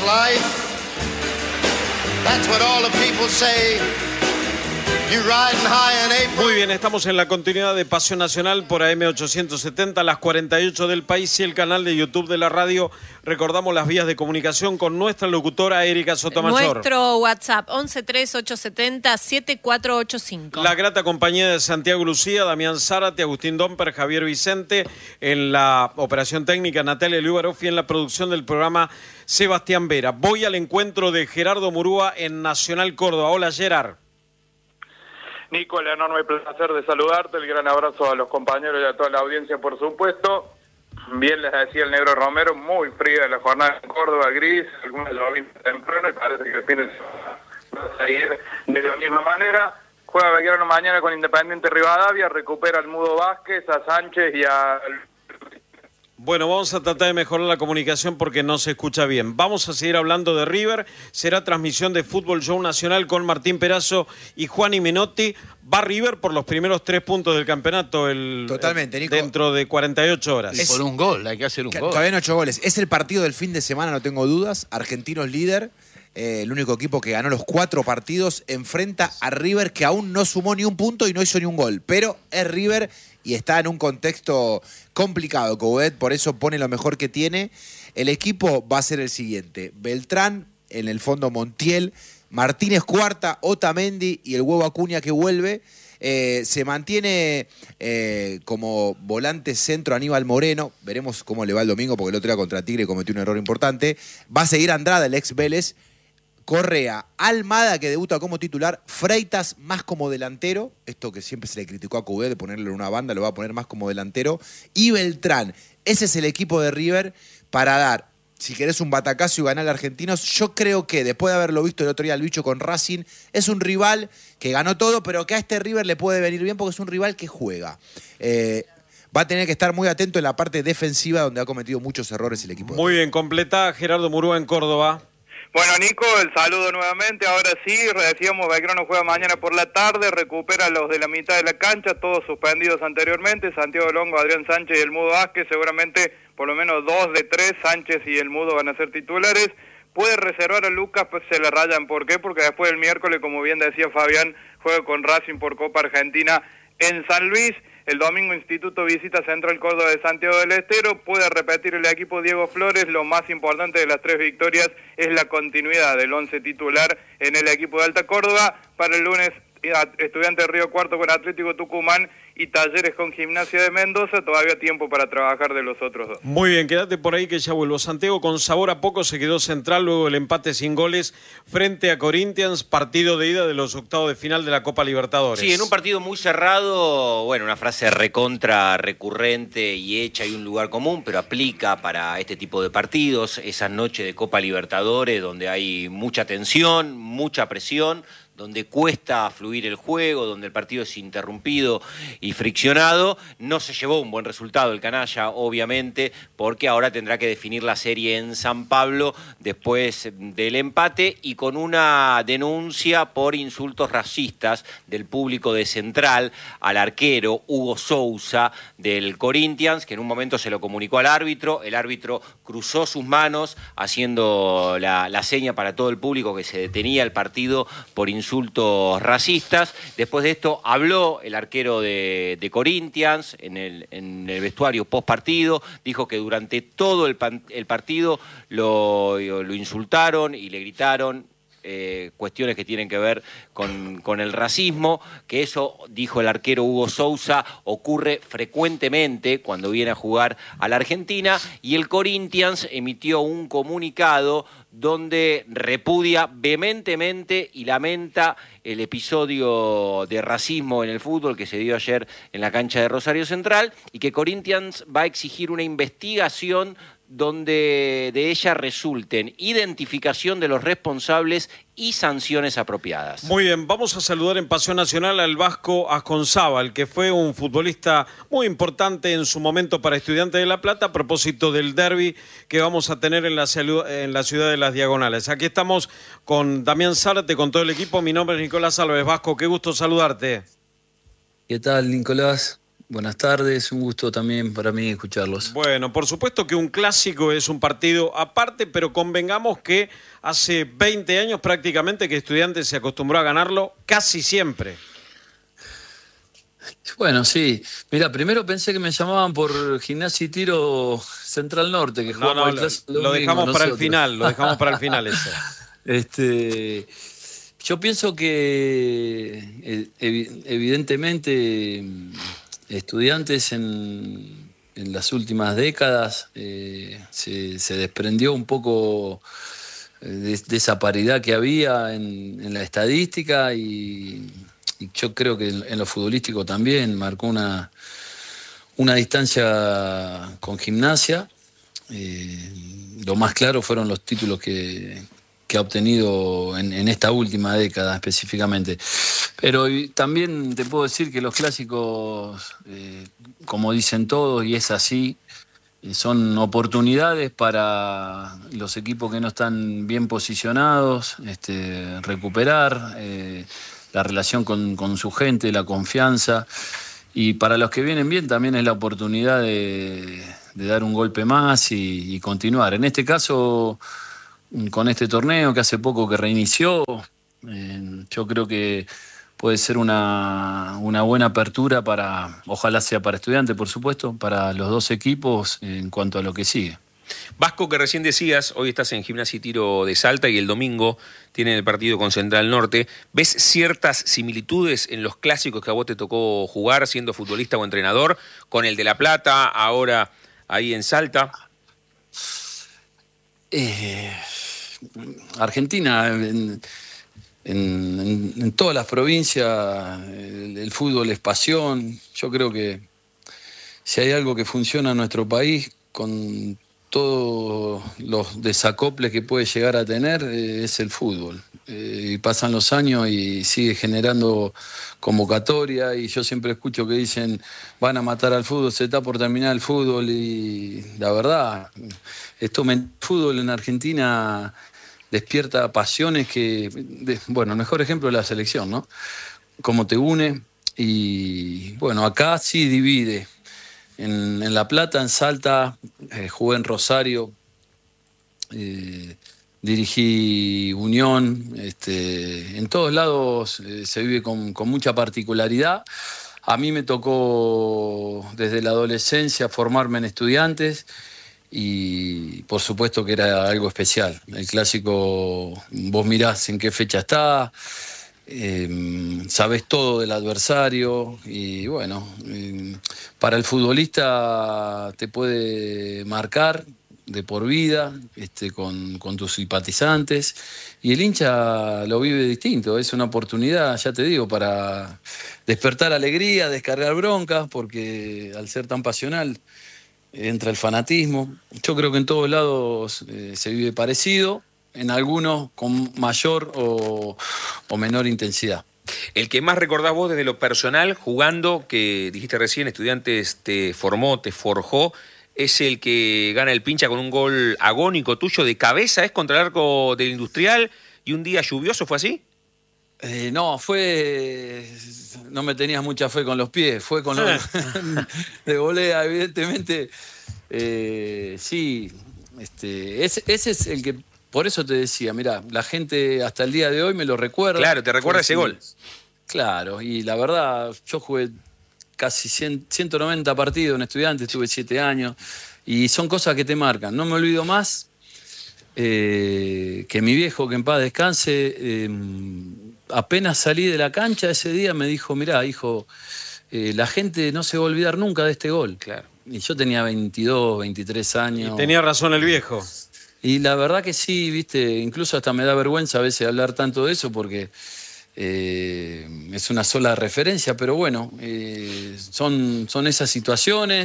life. That's what all the people say. You riding high in April. Muy bien, estamos en la continuidad de Pasión Nacional por AM870, las 48 del país y el canal de YouTube de la radio. Recordamos las vías de comunicación con nuestra locutora Erika Sotomayor. Nuestro WhatsApp 113870-7485. La grata compañía de Santiago Lucía, Damián Zárate, Agustín Domper, Javier Vicente, en la operación técnica Natalia Lubaroff y en la producción del programa Sebastián Vera. Voy al encuentro de Gerardo Murúa en Nacional Córdoba. Hola, Gerard. Nico, el enorme placer de saludarte, el gran abrazo a los compañeros y a toda la audiencia, por supuesto. Bien les decía el Negro Romero, muy fría la jornada en Córdoba, gris, algunas llovinas temprano, y parece que el fin de semana va a seguir de la misma manera. Juega Belgrano mañana con Independiente Rivadavia, recupera al Mudo Vázquez, a Sánchez y a... Bueno, vamos a tratar de mejorar la comunicación porque no se escucha bien. Vamos a seguir hablando de River. Será transmisión de Fútbol Show Nacional con Martín Perazo y Juan Menotti. Va River por los primeros 3 puntos del campeonato Totalmente, Nico. dentro de 48 horas. Por un gol, hay que hacer un gol. Todavía no 8 goles. Es el partido del fin de semana, no tengo dudas. Argentinos líder. El único equipo que ganó los 4 partidos enfrenta a River, que aún no sumó ni un punto y no hizo ni un gol. Pero es River y está en un contexto complicado. Coudet por eso pone lo mejor que tiene. El equipo va a ser el siguiente: Beltrán, en el fondo Montiel, Martínez Cuarta, Otamendi y el Huevo Acuña que vuelve. Se mantiene como volante centro Aníbal Moreno. Veremos cómo le va el domingo, porque el otro día contra Tigre cometió un error importante. Va a seguir Andrada, el ex Vélez. Correa, Almada, que debuta como titular, Freitas más como delantero, esto que siempre se le criticó a Coudet de ponerle en una banda, lo va a poner más como delantero, y Beltrán. Ese es el equipo de River para dar, si querés, un batacazo y ganar a Argentinos. Yo creo que, después de haberlo visto el otro día al bicho con Racing, es un rival que ganó todo, pero que a este River le puede venir bien porque es un rival que juega. Va a tener que estar muy atento en la parte defensiva, donde ha cometido muchos errores el equipo. Muy bien, completa Gerardo Murúa en Córdoba. Bueno, Nico, el saludo nuevamente. Ahora sí, decíamos, Belgrano juega mañana por la tarde, recupera a los de la mitad de la cancha, todos suspendidos anteriormente, Santiago Longo, Adrián Sánchez y el Mudo Vázquez, seguramente por lo menos 2 de 3, Sánchez y el Mudo van a ser titulares. Puede reservar a Lucas, pues se le rayan. ¿Por qué? Porque después del miércoles, como bien decía Fabián, juega con Racing por Copa Argentina en San Luis. El domingo Instituto visita Central Córdoba de Santiago del Estero. Puede repetir el equipo Diego Flores. Lo más importante de las 3 victorias es la continuidad del 11 titular en el equipo de Alta Córdoba. Para el lunes, Estudiantes de Río Cuarto con Atlético Tucumán y Talleres con Gimnasia de Mendoza. Todavía tiempo para trabajar de los otros 2. Muy bien, quédate por ahí que ya vuelvo. Santiago, con sabor a poco, se quedó Central luego el empate sin goles frente a Corinthians, partido de ida de los octavos de final de la Copa Libertadores. Sí, en un partido muy cerrado, bueno, una frase recontra recurrente y hecha y un lugar común, pero aplica para este tipo de partidos, esas noches de Copa Libertadores donde hay mucha tensión, mucha presión, donde cuesta fluir el juego, donde el partido es interrumpido y friccionado. No se llevó un buen resultado el canalla, obviamente, porque ahora tendrá que definir la serie en San Pablo después del empate y con una denuncia por insultos racistas del público de Central al arquero Hugo Sousa del Corinthians, que en un momento se lo comunicó al árbitro. El árbitro cruzó sus manos haciendo la seña para todo el público que se detenía el partido por insultos racistas. Después de esto habló el arquero de Corinthians en el vestuario post partido, dijo que durante todo el partido lo insultaron y le gritaron cuestiones que tienen que ver con el racismo, que eso, dijo el arquero Hugo Sousa, ocurre frecuentemente cuando viene a jugar a la Argentina, y el Corinthians emitió un comunicado donde repudia vehementemente y lamenta el episodio de racismo en el fútbol que se dio ayer en la cancha de Rosario Central, y que Corinthians va a exigir una investigación donde de ella resulten identificación de los responsables y sanciones apropiadas. Muy bien, vamos a saludar en Pasión Nacional al Vasco Asconzábal, que fue un futbolista muy importante en su momento para Estudiantes de La Plata, a propósito del derbi que vamos a tener en la ciudad de Las Diagonales. Aquí estamos con Damián Zárate, con todo el equipo. Mi nombre es Nicolás Álvarez. Vasco, qué gusto saludarte. ¿Qué tal, Nicolás? Buenas tardes, un gusto también para mí escucharlos. Bueno, por supuesto que un clásico es un partido aparte, pero convengamos que hace 20 años prácticamente que Estudiantes se acostumbró a ganarlo casi siempre. Bueno, sí. Mira, primero pensé que me llamaban por Gimnasia y Tiro Central Norte, que jugamos el clásico lo dejamos para el final, eso. Yo pienso que evidentemente Estudiantes en las últimas décadas se desprendió un poco de esa paridad que había en la estadística y yo creo que en lo futbolístico también marcó una distancia con Gimnasia. Lo más claro fueron los títulos que ha obtenido en esta última década específicamente. Pero también te puedo decir que los clásicos, como dicen todos, y es así, son oportunidades para los equipos que no están bien posicionados, recuperar la relación con su gente, la confianza. Y para los que vienen bien también es la oportunidad de dar un golpe más y continuar. En este caso, con este torneo que hace poco que reinició, yo creo que puede ser una buena apertura ojalá sea para Estudiantes, por supuesto, para los dos equipos en cuanto a lo que sigue. Vasco, que recién decías, hoy estás en Gimnasia y Tiro de Salta y el domingo tienen el partido con Central Norte. ¿Ves ciertas similitudes en los clásicos que a vos te tocó jugar siendo futbolista o entrenador con el de La Plata, ahora ahí en Salta? Argentina, en todas las provincias, el fútbol es pasión. Yo creo que si hay algo que funciona en nuestro país, con todos los desacoples que puede llegar a tener, es el fútbol. Y pasan los años y sigue generando convocatoria, y yo siempre escucho que dicen van a matar al fútbol, se está por terminar el fútbol, y la verdad, el fútbol en Argentina despierta pasiones bueno, el mejor ejemplo es la selección, ¿no? Cómo te une, y bueno, acá sí divide. En La Plata, en Salta, jugué en Rosario, dirigí Unión, en todos lados se vive con mucha particularidad. A mí me tocó desde la adolescencia formarme en Estudiantes y por supuesto que era algo especial. El clásico, vos mirás en qué fecha está, sabés todo del adversario y bueno, para el futbolista te puede marcar de por vida, con tus simpatizantes, y el hincha lo vive distinto. Es una oportunidad, ya te digo, para despertar alegría, descargar broncas, porque al ser tan pasional entra el fanatismo. Yo creo que en todos lados se vive parecido, en algunos con mayor o menor intensidad. El que más recordás vos desde lo personal, jugando, que dijiste recién, Estudiantes te formó, te forjó, es el que gana el pincha con un gol agónico tuyo de cabeza, ¿es contra el arco del Industrial y un día lluvioso, fue así? No me tenías mucha fe con los pies, fue con los de volea, evidentemente. Sí, ese es el que... Por eso te decía, mirá, la gente hasta el día de hoy me lo recuerda. Claro, te recuerda ese gol. Claro, y la verdad, yo jugué casi 190 partidos en Estudiantes, tuve 7 años, y son cosas que te marcan. No me olvido más que mi viejo, que en paz descanse, apenas salí de la cancha ese día me dijo, mirá, hijo, la gente no se va a olvidar nunca de este gol. Claro. Y yo tenía 22, 23 años. Y tenía razón el viejo. Y la verdad que sí, viste, incluso hasta me da vergüenza a veces hablar tanto de eso porque es una sola referencia, pero bueno, son esas situaciones.